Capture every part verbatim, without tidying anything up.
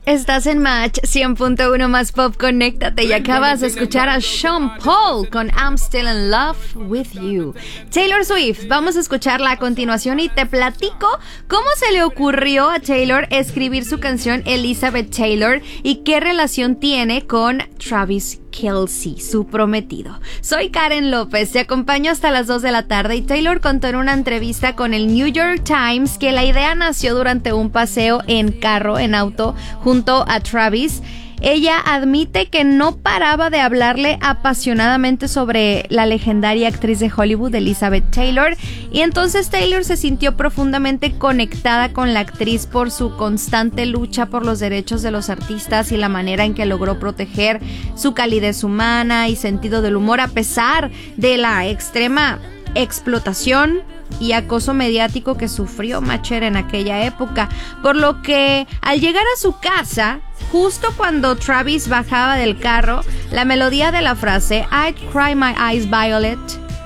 Estás en Match cien punto uno más Pop, conéctate y acabas de escuchar a Sean Paul con I'm Still in Love with You. Taylor Swift, vamos a escucharla a continuación y te platico cómo se le ocurrió a Taylor escribir su canción Elizabeth Taylor y qué relación tiene con Travis Kelce, su prometido. Soy Karen López, te acompaño hasta las dos de la tarde y Taylor contó en una entrevista con el New York Times que la idea nació durante un paseo en carro, en auto, junto a Travis. Ella admite que no paraba de hablarle apasionadamente sobre la legendaria actriz de Hollywood, Elizabeth Taylor, y entonces Taylor se sintió profundamente conectada con la actriz por su constante lucha por los derechos de los artistas y la manera en que logró proteger su calidez humana y sentido del humor a pesar de la extrema explotación y acoso mediático que sufrió Matcher en aquella época, por lo que al llegar a su casa, justo cuando Travis bajaba del carro, la melodía de la frase I'd cry my eyes violet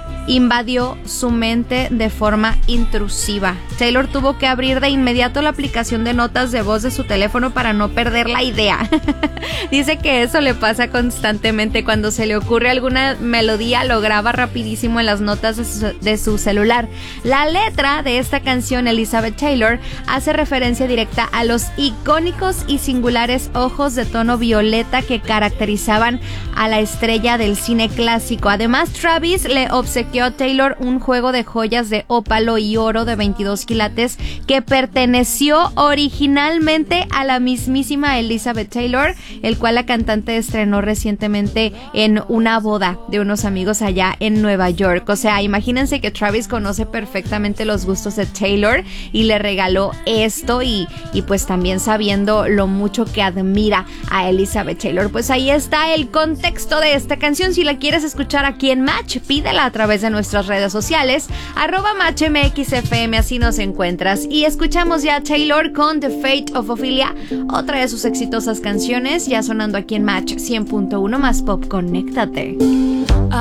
invadió su mente de forma intrusiva. Taylor tuvo que abrir de inmediato la aplicación de notas de voz de su teléfono para no perder la idea. Dice que eso le pasa constantemente. Cuando se le ocurre alguna melodía, lo graba rapidísimo en las notas de su, de su celular. La letra de esta canción, Elizabeth Taylor, hace referencia directa a los icónicos y singulares ojos de tono violeta que caracterizaban a la estrella del cine clásico. Además, Travis le obsequió a Taylor un juego de joyas de ópalo y oro de veintidós quilates que perteneció originalmente a la mismísima Elizabeth Taylor, el cual la cantante estrenó recientemente en una boda de unos amigos allá en Nueva York. O sea, imagínense que Travis conoce perfectamente los gustos de Taylor y le regaló esto y, y pues también sabiendo lo mucho que admira a Elizabeth Taylor. Pues ahí está el contexto de esta canción. Si la quieres escuchar aquí en Match, pídela a través de nuestras redes sociales, arroba MatchMXFM, así nos encuentras. Y escuchamos ya a Taylor con The Fate of Ophelia, otra de sus exitosas canciones, ya sonando aquí en Match cien punto uno más Pop, conéctate.